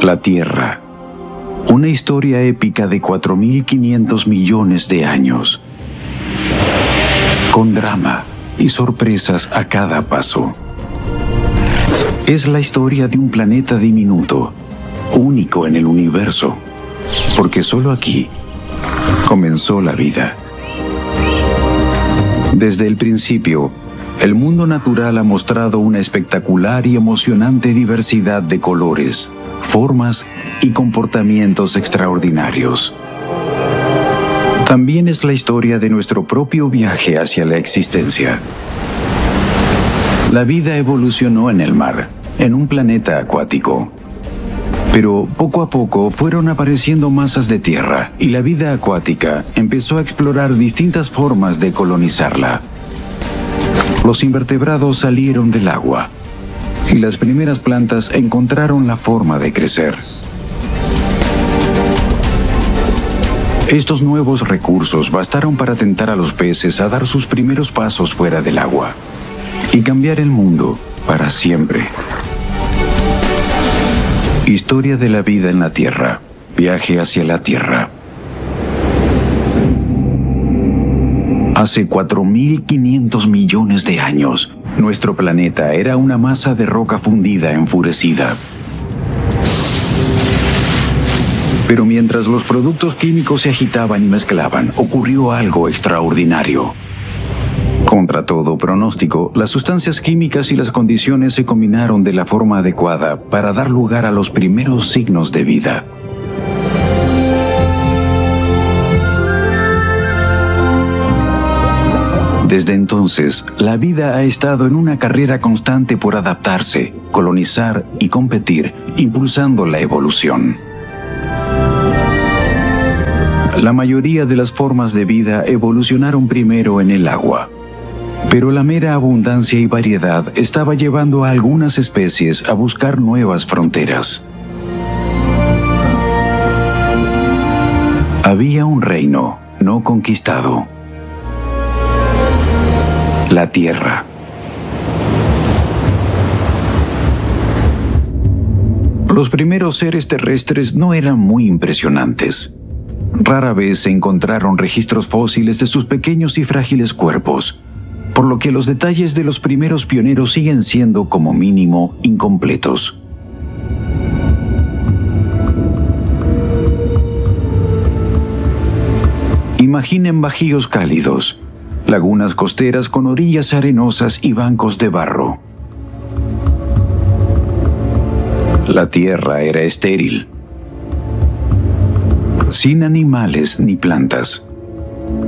La Tierra. Una historia épica de 4.500 millones de años. Con drama y sorpresas a cada paso. Es la historia de un planeta diminuto, único en el universo, porque solo aquí comenzó la vida. Desde el principio, el mundo natural ha mostrado una espectacular y emocionante diversidad de colores, formas y comportamientos extraordinarios. También es la historia de nuestro propio viaje hacia la existencia. La vida evolucionó en el mar, en un planeta acuático. Pero poco a poco fueron apareciendo masas de tierra y la vida acuática empezó a explorar distintas formas de colonizarla. Los invertebrados salieron del agua y las primeras plantas encontraron la forma de crecer. Estos nuevos recursos bastaron para tentar a los peces a dar sus primeros pasos fuera del agua y cambiar el mundo para siempre. Historia de la vida en la Tierra. Viaje hacia la Tierra. Hace 4.500 millones de años, nuestro planeta era una masa de roca fundida enfurecida. Pero mientras los productos químicos se agitaban y mezclaban, ocurrió algo extraordinario. Contra todo pronóstico, las sustancias químicas y las condiciones se combinaron de la forma adecuada para dar lugar a los primeros signos de vida. Desde entonces, la vida ha estado en una carrera constante por adaptarse, colonizar y competir, impulsando la evolución. La mayoría de las formas de vida evolucionaron primero en el agua. Pero la mera abundancia y variedad estaba llevando a algunas especies a buscar nuevas fronteras. Había un reino no conquistado. La Tierra. Los primeros seres terrestres no eran muy impresionantes. Rara vez se encontraron registros fósiles de sus pequeños y frágiles cuerpos, por lo que los detalles de los primeros pioneros siguen siendo, como mínimo, incompletos. Imaginen bajíos cálidos, lagunas costeras con orillas arenosas y bancos de barro. La tierra era estéril, sin animales ni plantas.